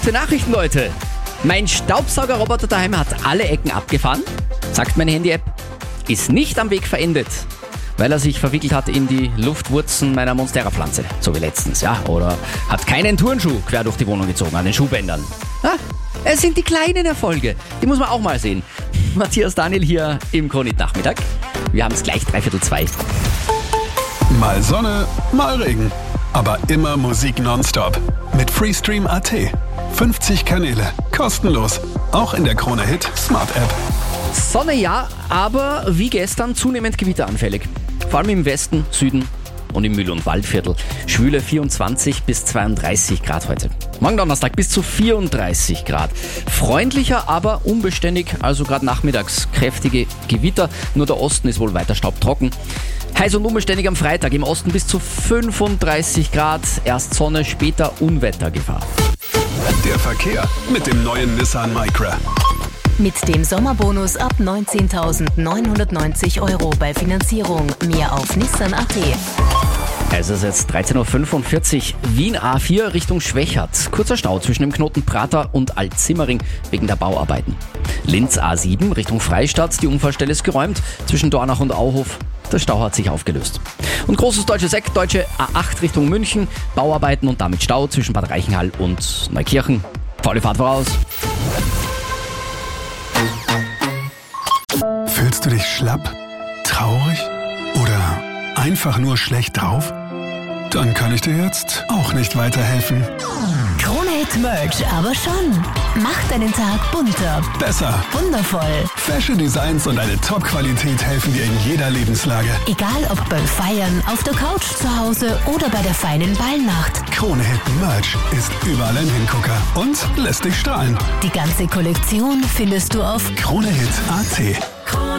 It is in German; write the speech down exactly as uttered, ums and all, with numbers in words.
Gute Nachrichten, Leute. Mein Staubsaugerroboter daheim hat alle Ecken abgefahren, sagt meine Handy-App, ist nicht am Weg verendet, weil er sich verwickelt hat in die Luftwurzen meiner Monstera-Pflanze, so wie letztens, ja, oder hat keinen Turnschuh quer durch die Wohnung gezogen, an den Schuhbändern. Ah, es sind die kleinen Erfolge, die muss man auch mal sehen. Matthias Daniel hier im Kronit-Nachmittag. Wir haben es gleich dreiviertel zwei. Mal Sonne, mal Regen. Aber immer Musik nonstop. Mit Freestream Punkt a t. fünfzig Kanäle. Kostenlos. Auch in der Krone-Hit Smart App. Sonne ja, aber wie gestern zunehmend gewitteranfällig. Vor allem im Westen, Süden und im Mühl- und Waldviertel. Schwüle vierundzwanzig bis zweiunddreißig Grad heute. Morgen Donnerstag bis zu vierunddreißig Grad. Freundlicher, aber unbeständig, also gerade nachmittags kräftige Gewitter. Nur der Osten ist wohl weiter staubtrocken. Heiß und unbeständig am Freitag, im Osten bis zu fünfunddreißig Grad. Erst Sonne, später Unwettergefahr. Der Verkehr mit dem neuen Nissan Micra. Mit dem Sommerbonus ab neunzehntausendneunhundertneunzig Euro bei Finanzierung. Mehr auf Nissan Punkt a t. Es ist jetzt dreizehn Uhr fünfundvierzig, Wien A vier Richtung Schwechat. Kurzer Stau zwischen dem Knoten Prater und Alt-Simmering wegen der Bauarbeiten. Linz A sieben Richtung Freistadt, die Unfallstelle ist geräumt. Zwischen Dornach und Auhof, der Stau hat sich aufgelöst. Und großes deutsches Eck, deutsche A acht Richtung München. Bauarbeiten und damit Stau zwischen Bad Reichenhall und Neukirchen. Volle Fahrt voraus. Fühlst du dich schlapp, traurig oder einfach nur schlecht drauf? Dann kann ich dir jetzt auch nicht weiterhelfen. Krone-Hit Merch, aber schon. Macht deinen Tag bunter, Besser. wundervoll. Fashion Designs und eine Top-Qualität helfen dir in jeder Lebenslage. Egal ob beim Feiern, auf der Couch zu Hause oder bei der feinen Ballnacht. Krone-Hit Merch ist überall ein Hingucker und lässt dich strahlen. Die ganze Kollektion findest du auf Krone-Hit Punkt a t.